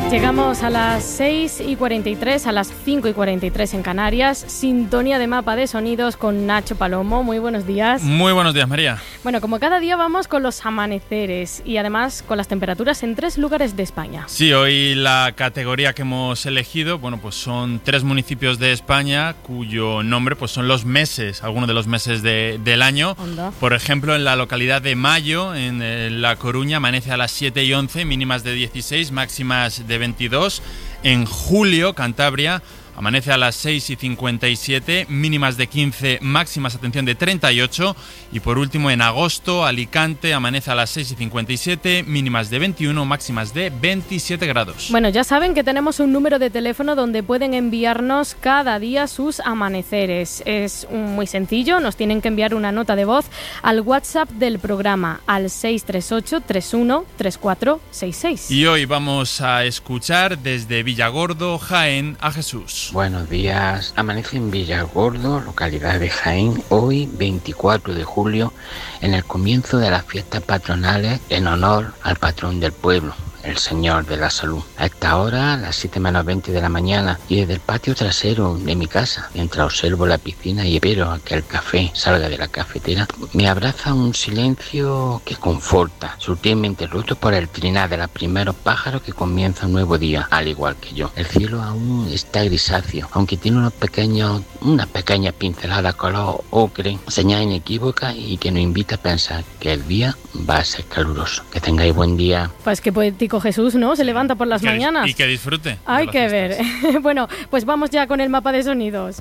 Llegamos a las 6:43, a las 5:43 en Canarias. Sintonía de Mapa de Sonidos con Nacho Palomo. Muy buenos días. Muy buenos días, María. Bueno, como cada día vamos con los amaneceres y además con las temperaturas en 3 lugares de España. Sí, hoy la categoría que hemos elegido, pues son 3 municipios de España cuyo nombre pues son los meses, algunos de los meses del año. Onda. Por ejemplo, en la localidad de Mayo, en La Coruña, amanece a las 7:11, mínimas de 16, máximas de 22. En Julio, Cantabria, amanece a las 6:57, mínimas de 15, máximas, atención, de 38. Y por último, en agosto, Alicante, amanece a las 6:57, mínimas de 21, máximas de 27 grados. Bueno, ya saben que tenemos un número de teléfono donde pueden enviarnos cada día sus amaneceres. Es muy sencillo, nos tienen que enviar una nota de voz al WhatsApp del programa, al 638 31 3466. Y hoy vamos a escuchar desde Villagordo, Jaén, a Jesús. Buenos días, amanece en Villagordo, localidad de Jaén, hoy 24 de julio, en el comienzo de las fiestas patronales en honor al patrón del pueblo, el Señor de la Salud. A esta hora, a las 7:20 de la mañana, y desde el patio trasero de mi casa, mientras observo la piscina y espero a que el café salga de la cafetera, me abraza un silencio que conforta, sutilmente roto por el trinar de los primeros pájaros que comienza un nuevo día, al igual que yo. El cielo aún está grisáceo, aunque tiene unas pequeñas pinceladas color ocre, señal inequívoca y que nos invita a pensar que el día va a ser caluroso. Que tengáis buen día. Pues qué poético Jesús, ¿no? Se levanta por las mañanas. Y que disfrute. Hay que ver. Bueno, pues vamos ya con el mapa de sonidos.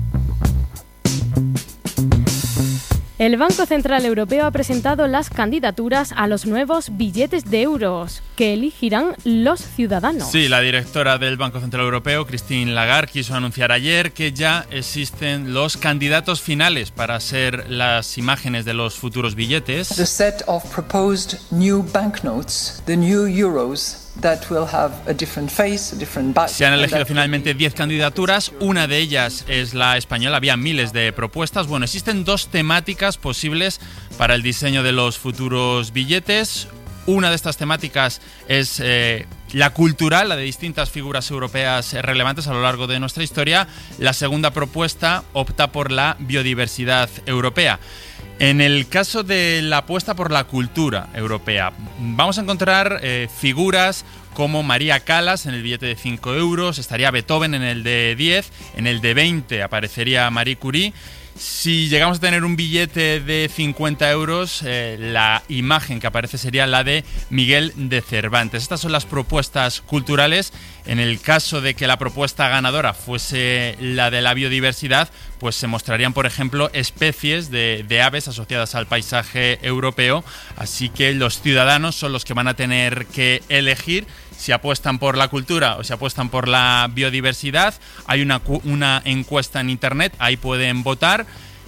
El Banco Central Europeo ha presentado las candidaturas a los nuevos billetes de euros que elegirán los ciudadanos. Sí, la directora del Banco Central Europeo, Christine Lagarde, quiso anunciar ayer que ya existen los candidatos finales para ser las imágenes de los futuros billetes. The set of proposed new banknotes, the new euros, that will have a different face, a different back. Se han elegido finalmente 10 candidaturas, una de ellas es la española, había miles de propuestas. Bueno, existen 2 temáticas posibles para el diseño de los futuros billetes. Una de estas temáticas es la cultural, la de distintas figuras europeas relevantes a lo largo de nuestra historia. La segunda propuesta opta por la biodiversidad europea. En el caso de la apuesta por la cultura europea, vamos a encontrar figuras como María Callas en el billete de 5 euros, estaría Beethoven en el de 10, en el de 20 aparecería Marie Curie. Si llegamos a tener un billete de 50 euros, la imagen que aparece sería la de Miguel de Cervantes. Estas son las propuestas culturales. En el caso de que la propuesta ganadora fuese la de la biodiversidad, pues se mostrarían, por ejemplo, especies de aves asociadas al paisaje europeo. Así que los ciudadanos son los que van a tener que elegir si apuestan por la cultura o si apuestan por la biodiversidad. Hay una encuesta en internet, ahí pueden votar.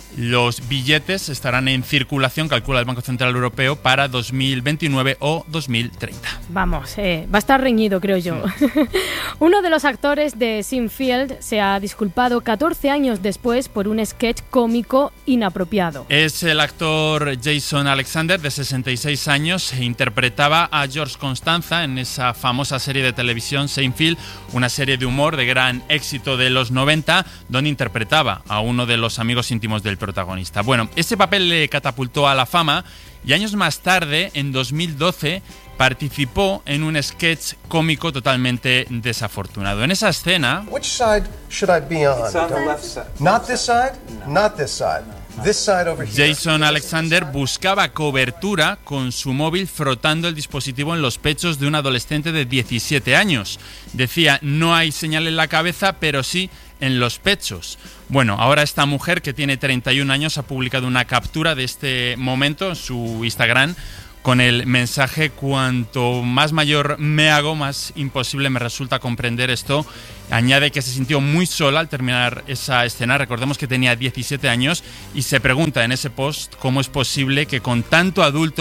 Los billetes estarán en circulación, calcula el Banco Central Europeo, para 2029 o 2030. Vamos, va a estar reñido, creo yo. Sí. Uno de los actores de Seinfeld se ha disculpado 14 años después por un sketch cómico inapropiado. Es el actor Jason Alexander, de 66 años, e interpretaba a George Constanza en esa famosa serie de televisión Seinfeld, una serie de humor de gran éxito de los 90, donde interpretaba a uno de los amigos íntimos del protagonista. Bueno, ese papel le catapultó a la fama y años más tarde, en 2012, participó en un sketch cómico totalmente desafortunado. En esa escena... Which side should I be on? It's on the left side. Not this side? Not this side. This side over here. Jason Alexander buscaba cobertura con su móvil frotando el dispositivo en los pechos de un adolescente de 17 años. Decía, no hay señal en la cabeza, pero sí en los pechos. Bueno, ahora esta mujer, que tiene 31 años, ha publicado una captura de este momento en su Instagram con el mensaje: cuanto más mayor me hago, más imposible me resulta comprender esto. Añade que se sintió muy sola al terminar esa escena. Recordemos que tenía 17 años y se pregunta en ese post cómo es posible que con tanto adulto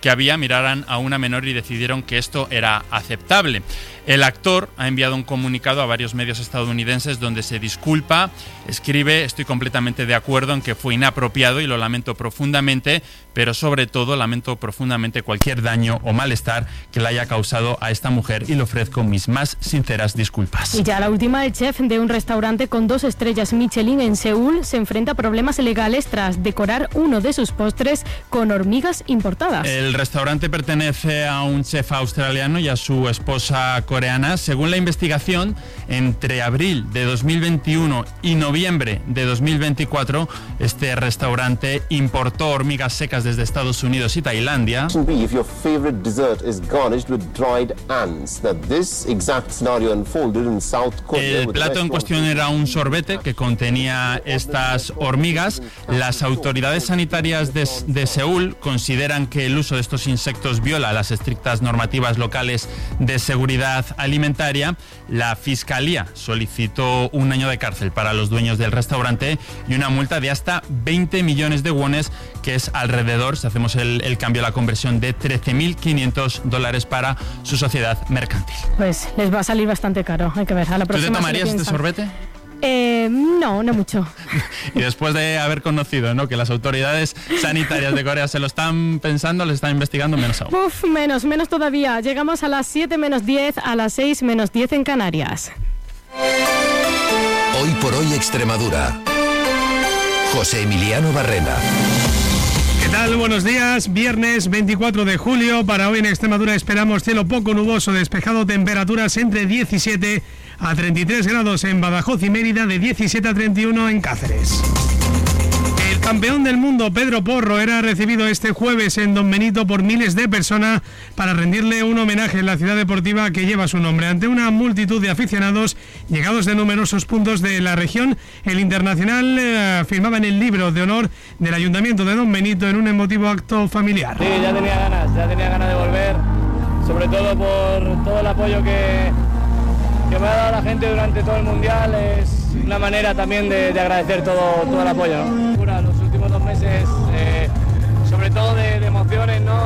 que había miraran a una menor y decidieron que esto era aceptable. El actor ha enviado un comunicado a varios medios estadounidenses donde se disculpa, escribe: estoy completamente de acuerdo en que fue inapropiado y lo lamento profundamente, pero sobre todo lamento profundamente cualquier daño o malestar que le haya causado a esta mujer y le ofrezco mis más sinceras disculpas. Y ya la última, el chef de un restaurante con 2 estrellas Michelin en Seúl se enfrenta a problemas legales tras decorar uno de sus postres con hormigas importadas. El restaurante pertenece a un chef australiano y a su esposa coreana. Según la investigación, entre abril de 2021 y noviembre de 2024, este restaurante importó hormigas secas desde Estados Unidos y Tailandia. El plato en cuestión era un sorbete que contenía estas hormigas. Las autoridades sanitarias de Seúl consideran que el uso de estos insectos viola las estrictas normativas locales de seguridad alimentaria. La Fiscalía solicitó 1 año de cárcel para los dueños del restaurante y una multa de hasta 20 millones de wones, que es alrededor, si hacemos el cambio, la conversión, de $13.500 para su sociedad mercantil. Pues les va a salir bastante caro, hay que ver. A la próxima. ¿Tú te tomarías este sorbete? No mucho. Y después de haber conocido, ¿no?, que las autoridades sanitarias de Corea se lo están pensando, le están investigando, menos aún. Menos todavía. Llegamos a las 7 menos 10, a las 6 menos 10 en Canarias. Hoy por hoy Extremadura. José Emiliano Barrena. ¿Qué tal? Buenos días. Viernes 24 de julio. Para hoy en Extremadura esperamos cielo poco nuboso, despejado, temperaturas entre 17 a 33 grados en Badajoz y Mérida, de 17 a 31 en Cáceres. El campeón del mundo, Pedro Porro, era recibido este jueves en Don Benito por miles de personas para rendirle un homenaje en la ciudad deportiva que lleva su nombre. Ante una multitud de aficionados llegados de numerosos puntos de la región, el internacional firmaba en el libro de honor del Ayuntamiento de Don Benito en un emotivo acto familiar. Sí, ya tenía ganas de volver, sobre todo por todo el apoyo que me ha dado la gente durante todo el Mundial. Es una manera también de agradecer todo el apoyo, ¿no? Los últimos 2 meses, sobre todo de emociones, ¿no?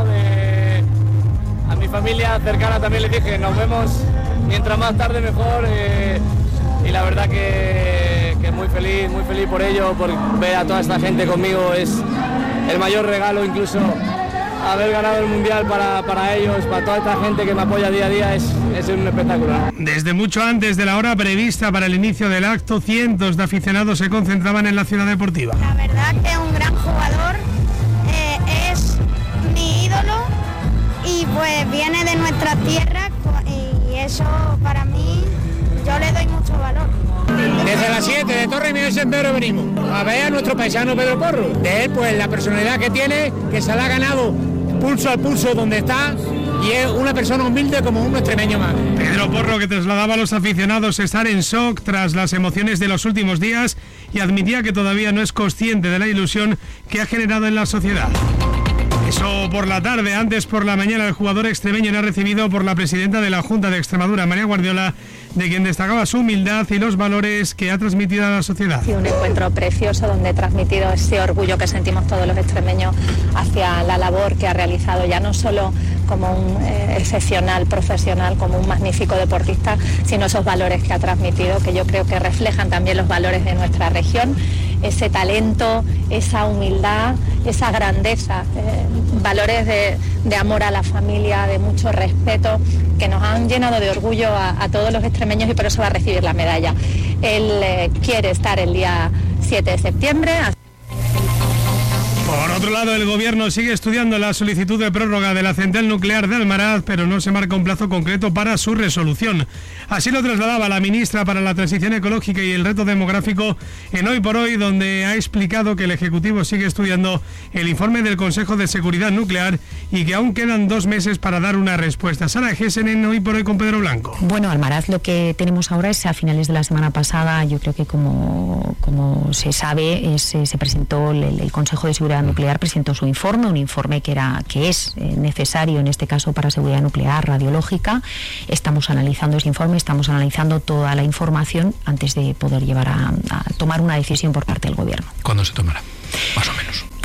A mi familia cercana también les dije, nos vemos mientras más tarde mejor, y la verdad que muy feliz por ello, por ver a toda esta gente conmigo. Es el mayor regalo, incluso haber ganado el Mundial para ellos, para toda esta gente que me apoya día a día, es un espectáculo. Desde mucho antes de la hora prevista para el inicio del acto, cientos de aficionados se concentraban en la ciudad deportiva. La verdad que es un gran jugador, es mi ídolo y pues viene de nuestra tierra, y eso para mí, yo le doy mucho valor. Desde las 7 de Torre Miguel Sendero venimos a ver a nuestro paisano Pedro Porro. De él, pues la personalidad que tiene, que se la ha ganado pulso al pulso donde está, y es una persona humilde como un extremeño más. Pedro Porro, que trasladaba a los aficionados estar en shock tras las emociones de los últimos días, y admitía que todavía no es consciente de la ilusión que ha generado en la sociedad. Eso por la tarde. Antes, por la mañana, el jugador extremeño era recibido por la presidenta de la Junta de Extremadura, María Guardiola, de quien destacaba su humildad y los valores que ha transmitido a la sociedad. Y un encuentro precioso donde he transmitido ese orgullo que sentimos todos los extremeños hacia la labor que ha realizado, ya no solo como un excepcional profesional, como un magnífico deportista, sino esos valores que ha transmitido, que yo creo que reflejan también los valores de nuestra región, ese talento, esa humildad, esa grandeza, valores de amor a la familia, de mucho respeto, que nos han llenado de orgullo a todos los extremeños, y por eso va a recibir la medalla. Él quiere estar el día 7 de septiembre. Por otro lado, el Gobierno sigue estudiando la solicitud de prórroga de la central nuclear de Almaraz, pero no se marca un plazo concreto para su resolución. Así lo trasladaba la ministra para la Transición Ecológica y el Reto Demográfico en Hoy por Hoy, donde ha explicado que el Ejecutivo sigue estudiando el informe del Consejo de Seguridad Nuclear y que aún quedan 2 meses para dar una respuesta. Sara Gessen en Hoy por Hoy con Pedro Blanco. Bueno, Almaraz, lo que tenemos ahora es, a finales de la semana pasada, yo creo que como se sabe, se presentó el Consejo de Seguridad Nuclear, presentó su informe, un informe que es necesario en este caso para seguridad nuclear radiológica. Estamos analizando ese informe, estamos analizando toda la información antes de poder llevar a tomar una decisión por parte del Gobierno. ¿Cuándo se tomará? Más o menos.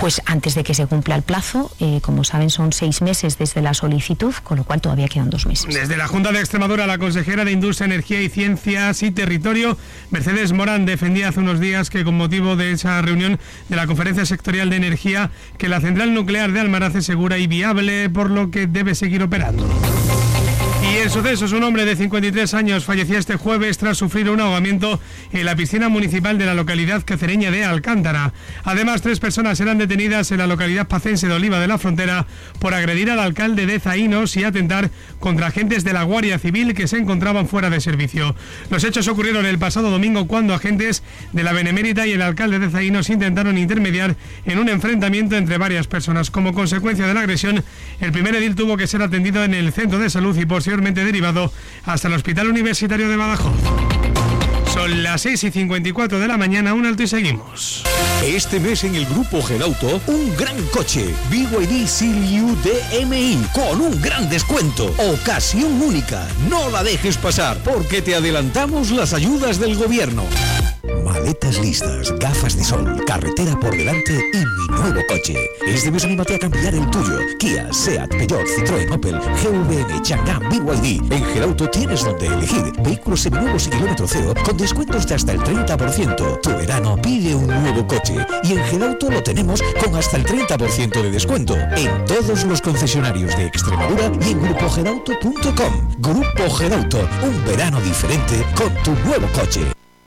pues antes de que se cumpla el plazo. Como saben, son 6 meses desde la solicitud, con lo cual todavía quedan 2 meses. Desde la Junta de Extremadura, la consejera de Industria, Energía y Ciencias y Territorio, Mercedes Morán, defendía hace unos días que con motivo de esa reunión de la Conferencia Sectorial de Energía, que la central nuclear de Almaraz es segura y viable, por lo que debe seguir operando. Y en sucesos, un hombre de 53 años fallecía este jueves tras sufrir un ahogamiento en la piscina municipal de la localidad cacereña de Alcántara. Además, 3 personas serán detenidas en la localidad pacense de Oliva de la Frontera por agredir al alcalde de Zaínos y atentar contra agentes de la Guardia Civil que se encontraban fuera de servicio. Los hechos ocurrieron el pasado domingo cuando agentes de la Benemérita y el alcalde de Zaínos intentaron intermediar en un enfrentamiento entre varias personas. Como consecuencia de la agresión, el primer edil tuvo que ser atendido en el centro de salud y posteriormente derivado hasta el Hospital Universitario de Badajoz. Son las 6:54 de la mañana, un alto y seguimos. Este mes en el Grupo Gedauto, un gran coche, BYD Seal-U DMI, con un gran descuento. Ocasión única, no la dejes pasar, porque te adelantamos las ayudas del gobierno. Maletas listas, gafas de sol, carretera por delante y mi nuevo coche. Este mes anímate a cambiar el tuyo. Kia, Seat, Peugeot, Citroën, Opel, GVM, Chang'an, BYD. En Gedauto tienes donde elegir vehículos seminuevos y kilómetro cero con descuentos de hasta el 30%. Tu verano pide un nuevo coche y en Gedauto lo tenemos con hasta el 30% de descuento en todos los concesionarios de Extremadura y en grupogedauto.com. Grupo Gedauto, un verano diferente con tu nuevo coche.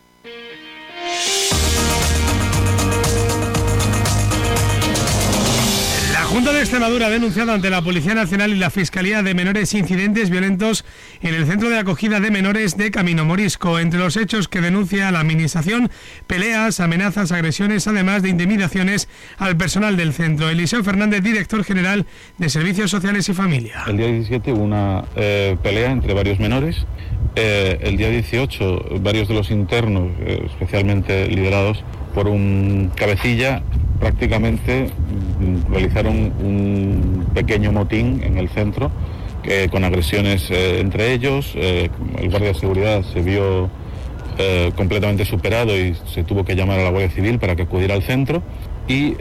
La Junta de Extremadura ha denunciado ante la Policía Nacional y la Fiscalía de Menores incidentes violentos en el centro de acogida de menores de Camino Morisco. Entre los hechos que denuncia la Administración, peleas, amenazas, agresiones, además de intimidaciones al personal del centro. Eliseo Fernández, director general de Servicios Sociales y Familia. El día 17 hubo una pelea entre varios menores. El día 18 varios de los internos, especialmente liderados por un cabecilla, prácticamente realizaron un pequeño motín en el centro con agresiones entre ellos. El guardia de seguridad se vio completamente superado y se tuvo que llamar a la Guardia Civil para que acudiera al centro. Y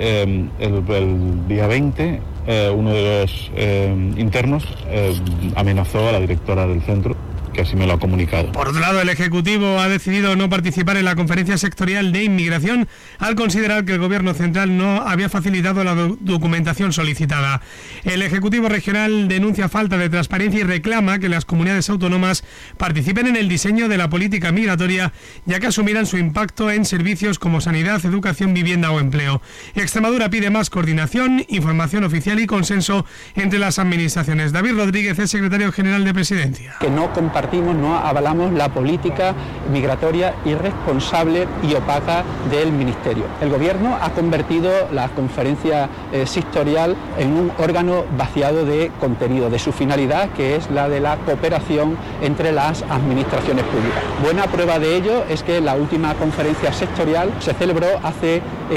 el día 20 uno de los internos amenazó a la directora del centro, que así me lo ha comunicado. Por otro lado, el Ejecutivo ha decidido no participar en la conferencia sectorial de inmigración al considerar que el Gobierno central no había facilitado la documentación solicitada. El Ejecutivo regional denuncia falta de transparencia y reclama que las comunidades autónomas participen en el diseño de la política migratoria, ya que asumirán su impacto en servicios como sanidad, educación, vivienda o empleo. Extremadura pide más coordinación, información oficial y consenso entre las administraciones. David Rodríguez es secretario general de Presidencia. Que no no avalamos la política migratoria irresponsable y opaca del Ministerio. El Gobierno ha convertido la conferencia sectorial en un órgano vaciado de contenido, de su finalidad, que es la de la cooperación entre las administraciones públicas. Buena prueba de ello es que la última conferencia sectorial se celebró hace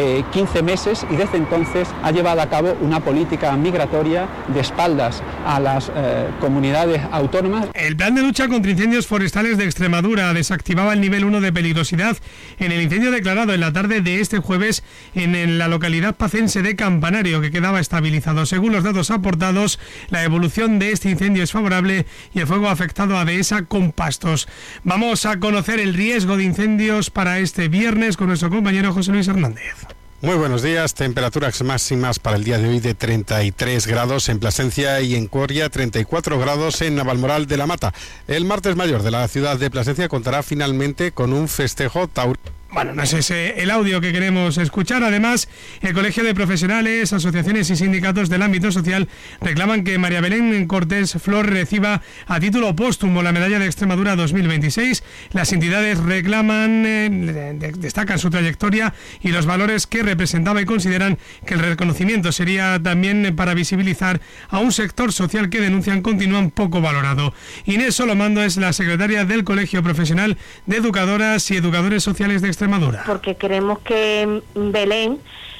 15 meses y desde entonces ha llevado a cabo una política migratoria de espaldas a las comunidades autónomas. El plan de lucha contra incendios forestales de Extremadura desactivaba el nivel 1 de peligrosidad en el incendio declarado en la tarde de este jueves en la localidad pacense de Campanario, que quedaba estabilizado. Según los datos aportados, la evolución de este incendio es favorable y el fuego ha afectado a dehesa con pastos. Vamos a conocer el riesgo de incendios para este viernes con nuestro compañero José Luis Hernández. Muy buenos días. Temperaturas máximas para el día de hoy de 33 grados en Plasencia y en Coria, 34 grados en Navalmoral de la Mata. El martes mayor de la ciudad de Plasencia contará finalmente con un festejo taurino. Bueno, no es ese el audio que queremos escuchar. Además, el Colegio de Profesionales, asociaciones y sindicatos del ámbito social reclaman que María Belén Cortés Flor reciba a título póstumo la Medalla de Extremadura 2026. Las entidades reclaman, destacan su trayectoria y los valores que representaba y consideran que el reconocimiento sería también para visibilizar a un sector social que denuncian continúan poco valorado. Inés Solomando es la secretaria del Colegio Profesional de Educadoras y Educadores Sociales de Extremadura. Porque queremos que Belén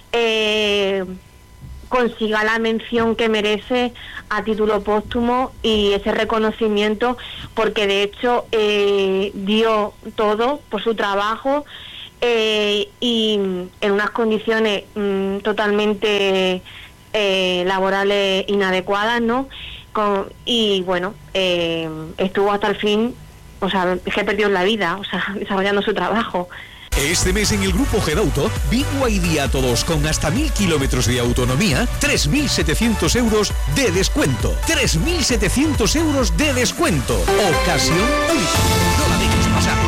consiga la mención que merece a título póstumo y ese reconocimiento, porque de hecho dio todo por su trabajo y en unas condiciones totalmente laborales inadecuadas, ¿no? Y bueno, estuvo hasta el fin, o sea, es que perdió la vida, o sea, desarrollando su trabajo. Este mes en el Grupo Gedauto, BYD a todos con hasta 1000 kilómetros de autonomía, 3.700 euros de descuento. 3.700 euros de descuento. Ocasión única. No la dejes pasar.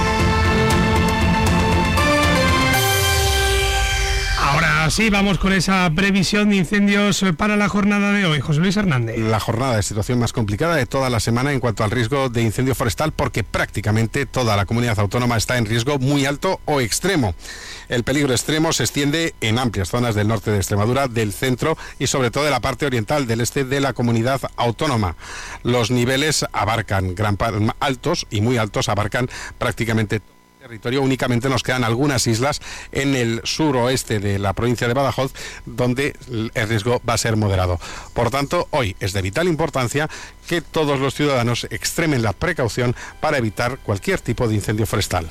Ahora sí, vamos con esa previsión de incendios para la jornada de hoy. José Luis Hernández. La jornada de situación más complicada de toda la semana en cuanto al riesgo de incendio forestal, porque prácticamente toda la comunidad autónoma está en riesgo muy alto o extremo. El peligro extremo se extiende en amplias zonas del norte de Extremadura, del centro y sobre todo de la parte oriental del este de la comunidad autónoma. Los niveles abarcan altos y muy altos, abarcan prácticamente territorio. Únicamente nos quedan algunas islas en el suroeste de la provincia de Badajoz donde el riesgo va a ser moderado. Por tanto, hoy es de vital importancia que todos los ciudadanos extremen la precaución para evitar cualquier tipo de incendio forestal.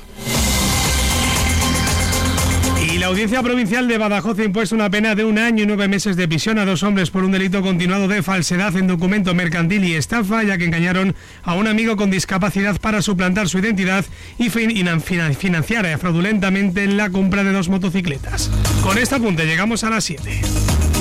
Y la Audiencia Provincial de Badajoz ha impuesto una pena de 1 año y 9 meses de prisión a 2 hombres por un delito continuado de falsedad en documento mercantil y estafa, ya que engañaron a un amigo con discapacidad para suplantar su identidad y financiar fraudulentamente la compra de 2 motocicletas. Con este apunte llegamos a las 7.